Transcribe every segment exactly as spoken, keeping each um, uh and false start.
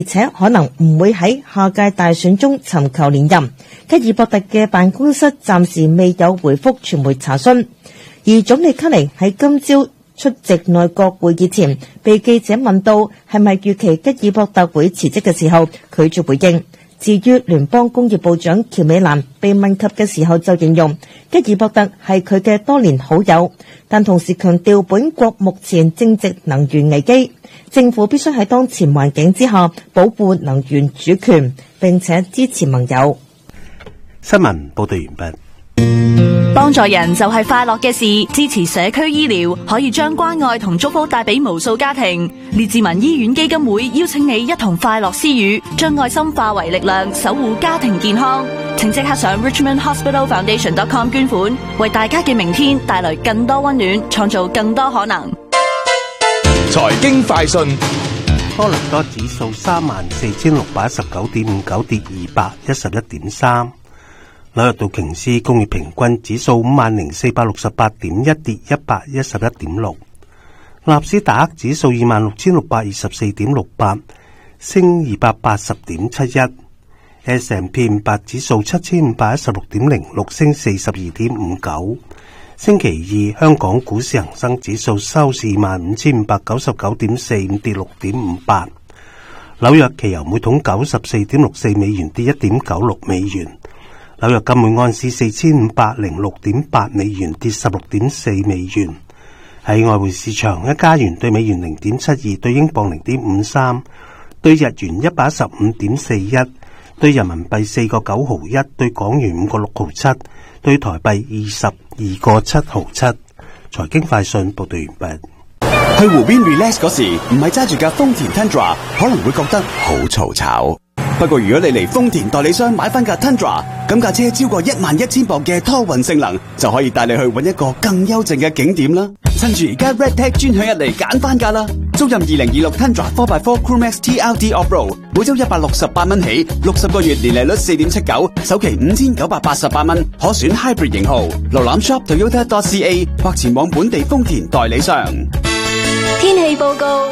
而且可能唔會喺下屆大選中尋求連任。吉爾伯特嘅辦公室暫時未有回覆傳媒查詢。而總理卡尼喺今朝出席內閣會議前，被記者問到係咪預期吉爾伯特會辭職嘅時候，拒絕回應。至於聯邦工業部長喬美蘭被問及嘅時候，就形容吉爾伯特係佢嘅多年好友，但同時強調本國目前正值能源危機，政府必須喺當前環境之下保護能源主權，並且支持盟友。 新聞報道完畢。 幫助人就係快樂嘅事，支持社區醫療可以將關愛同祝福帶俾無數家庭。列治文醫院基金會邀請你一同快樂私語，將愛心化為力量，守護家庭健康。請即刻上 richmond hospital foundation dot com 捐款，為大家嘅明天帶來更多溫暖，創造更多可能。 財經快訊， 多倫多指數三萬四千六百一十九點五九，跌二百一十一點三。紐約道瓊斯工業平均指數五萬零四百六十八點一，跌一百一十一點六。納斯達克指數二萬六千六百二十四點六八，升二百八十點七一。S and P 五百指數七千五百一十六點零六，升四十二點五九。星期二香港股市恒生指數收市二萬五千五百九十九點四五，跌六點五八。紐約期油每桶九十四點六四美元，跌一點九六美元。紐約金每安士四千五百零六點八美元，跌十六點四美元。喺外匯市場，一加元對美元零點七二，對英鎊零點五三，對日元一百一十五點四一，對人民幣四個九毫一，對港元五個六毫七，對台幣二十二個七毫七。財經快訊報道完畢。 去湖邊 relax 嗰時，唔係揸住架豐田 Tundra， 可能會覺得好嘈吵。不過如果你嚟豐田代理商買翻架 Tundra， 咁架車超過一萬一千磅嘅拖運性能，就可以帶你去搵一個更幽靜嘅景點啦。趁住而家 Redtech 專享日嚟揀翻架啦！租任二零二六 Tundra 四 by 四 Crewmax T R D Off-Road， 每周一百六十八蚊起，六十個月年利率四點七九，首期五千九百八十八蚊，可選 Hybrid 型號。瀏覽 shop toyota dot c a 或前往本地豐田代理商。 天氣報告。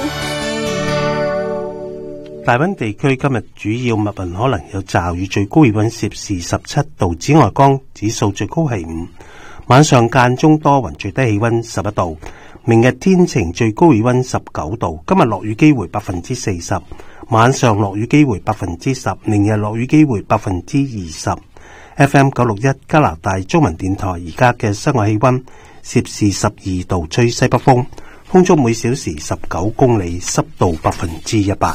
大溫地區今日主要密雲可能有驟雨，最高氣溫攝氏十七度，紫外光指數最高係五。晚上間中多雲，最低氣溫十一度。明日天晴，最高氣溫十九度。今日落雨機會百分之四十，晚上落雨機會百分之十，明日落雨機會百分之二十。F M 九六一加拿大中文電台而家嘅室外氣溫攝氏十二度，吹西北風，風速每小時十九公里，濕度百分之一百。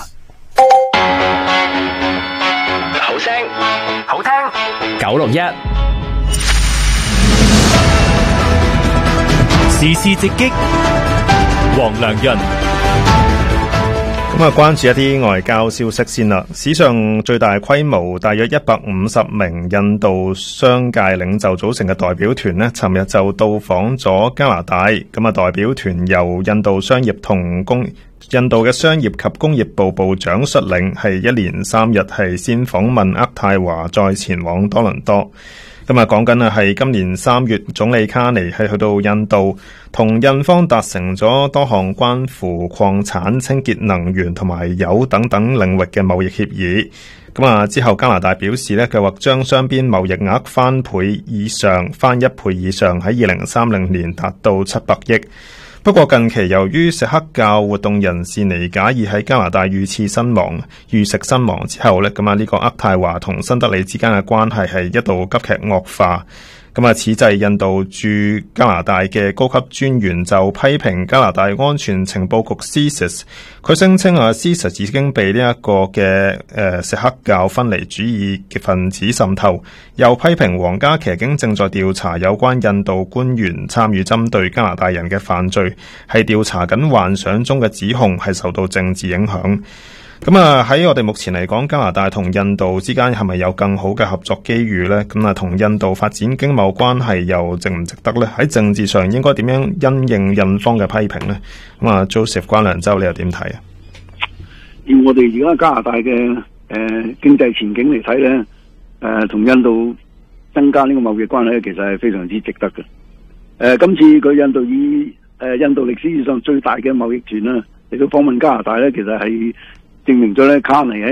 好聲好聽九六一時事直擊，黃良潤。 咁啊，關注一啲外交消息先啦。史上最大規模大約一百五十名印度商界領袖組成嘅代表團呢，尋日就到訪咗加拿大。咁啊，代表團由印度商業同工印度嘅商業及工業部部長率領，係一連三日係先訪問渥太華，再前往多倫多。咁啊，講緊啊係今年三月，總理卡尼係去到印度，同印方達成咗多項關乎礦產、清潔能源同埋鈾等等領域嘅貿易協議。咁啊，之後加拿大表示呢，計劃將雙邊貿易額翻倍以上，翻一倍以上，喺二零三零年達到七百億。不過近期由於錫克教活動人士尼賈爾喺加拿大遇刺身亡，遇刺身亡之後呢，咁啊呢個渥太華同新德里之間嘅關係係一度急劇惡化。咁啊，此際印度駐加拿大嘅高級專員就批評加拿大安全情報局 C I S I S， 佢聲稱啊 C I S I S 已經被呢一個嘅誒錫克教分離主義嘅分子滲透，又批評皇家騎警正在調查有關印度官員參與針對加拿大人嘅犯罪，係調查緊幻想中嘅指控係受到政治影響。咁啊，喺我哋目前嚟講，加拿大同印度之間係咪有更好嘅合作機遇呢？咁啊，同印度發展經貿關係又值唔值得呢？喺政治上應該點樣因應印方嘅批評呢？咁啊 ，Joseph 關良州，你又點睇啊？ 以我哋而家加拿大嘅誒、呃、經濟前景嚟睇咧，誒、呃、同印度增加呢個貿易關係咧，其實係非常之值得嘅。誒、呃，今次佢印度以誒、呃、印度歷史以上最大嘅貿易團啦嚟到訪問加拿大咧，其實係證明咗咧卡尼喺